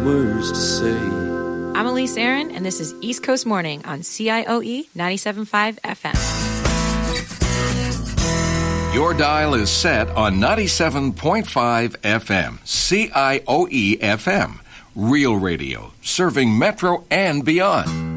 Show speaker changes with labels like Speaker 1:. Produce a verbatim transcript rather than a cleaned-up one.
Speaker 1: words to say.
Speaker 2: I'm Elise Aaron, and this is East Coast Morning on C I O E ninety-seven point five F M.
Speaker 3: Your dial is set on ninety-seven point five F M, C I O E F M. Real radio, serving Metro and beyond.